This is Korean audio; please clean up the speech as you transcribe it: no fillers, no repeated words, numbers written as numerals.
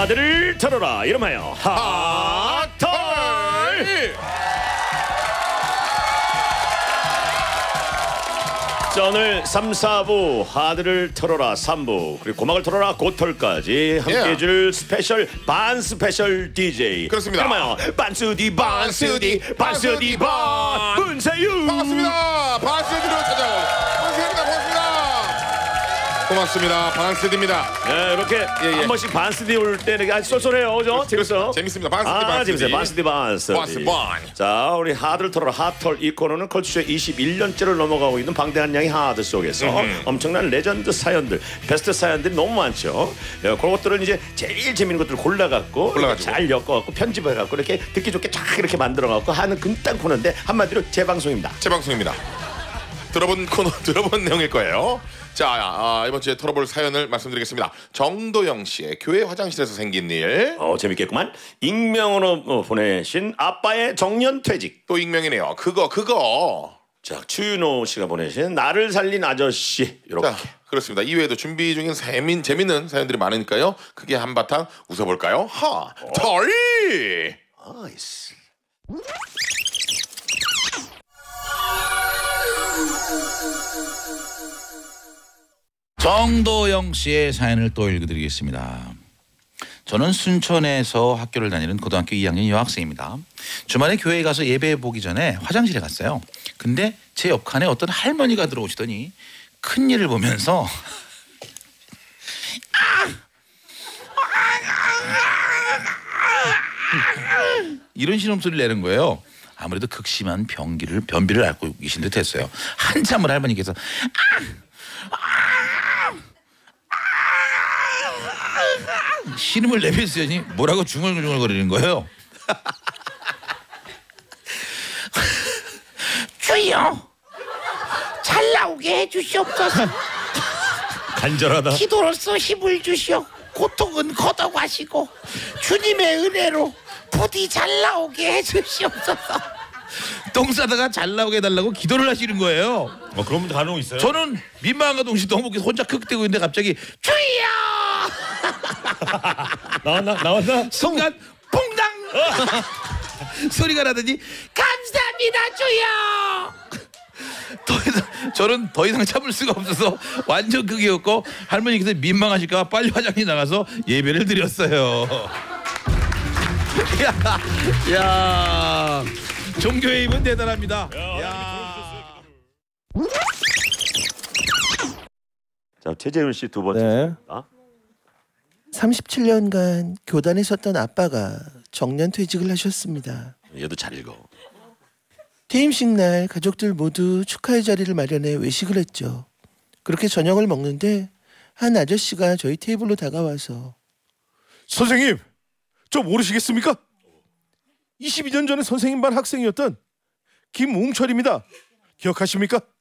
하들을 털어라. 이름하여 하털. 자, 오늘 3, 4부 하들을 털어라 3부 그리고 고막을 털어라 고털까지 함께 해줄 스페셜 반 스페셜 DJ 그렇습니다. 이름하여 반스디 반스디 반스디 반 문세윤. 반갑습니다. 반스디로 찾아온 문세윤입니다. 반갑습니다. 고맙습니다. 반스디입니다. 네, 이렇게 한 번씩 반스디 올 때는 아주 쏠쏠해요, 그죠? 재밌어요. 재밌습니다. 반스디 재밌어요. 반스디 반스디. 자, 우리 하드를 털어라 핫털 이 코너는 컬투쇼의 21년째를 넘어가고 있는 방대한 양의 하드 속에서 엄청난 레전드 사연들, 베스트 사연들이 너무 많죠. 그것들은 이제 제일 재밌는 것들을 골라갖고 잘 엮어갖고 편집해갖고 이렇게 듣기 좋게 쫙 이렇게 만들어갖고 하는 금단 코너인데 한마디로 재방송입니다. 재방송입니다. 들어본 코너, 들어본 내용일 거예요. 자, 이번 주에 털어볼 사연을 말씀드리겠습니다. 정도영 씨의 교회 화장실에서 생긴 일. 재밌겠구만. 익명으로 보내신 아빠의 정년퇴직. 또 익명이네요. 그거. 자, 추윤호 씨가 보내신 나를 살린 아저씨. 이렇게. 자, 그렇습니다. 이외에도 준비 중인 재밌는 사연들이 많으니까요. 크게 한바탕 웃어볼까요? 털! 나이스. 정도영 씨의 사연을 또 읽어드리겠습니다. 저는 순천에서 학교를 다니는 고등학교 2학년 여학생입니다. 주말에 교회에 가서 예배 보기 전에 화장실에 갔어요. 근데 제 옆칸에 어떤 할머니가 들어오시더니 큰일을 보면서 이런 신음소리를 내는 거예요. 아무래도 극심한 변비를 앓고 계신 듯 했어요. 한참을 할머니께서 신음을 내뱉으니 뭐라고 중얼중얼거리는 거예요. 주여, 잘 나오게 해주시옵소서. 간절하다. 기도로서 힘을 주시오. 고통은 걷어가시고 주님의 은혜로 부디 잘 나오게 해주시옵소서. 똥 싸다가 잘 나오게 해달라고 기도를 하시는 거예요. 그런 분도 간혹 있어요? 저는 민망한가 동시에 너무 혼자 크크대고 있는데 갑자기 주여! 나왔나? 순간 퐁당! 소리가 나더니 감사합니다 주여! 저는 더 이상 참을 수가 없어서 완전 크게 웃고 할머니께서 민망하실까 빨리 화장실 나가서 예배를 드렸어요. 야, 종교의 힘은 대단합니다. 자, 최재훈 씨 두 번째. 네. 37년간 교단에 섰던 아빠가 정년퇴직을 하셨습니다. 얘도 잘 읽어. 퇴임식 날 가족들 모두 축하의 자리를 마련해 외식을 했죠. 그렇게 저녁을 먹는데 한 아저씨가 저희 테이블로 다가와서 선생님, 저 모르시겠습니까? 22년 전에 선생님 반 학생이었던 김웅철입니다. 기억하십니까?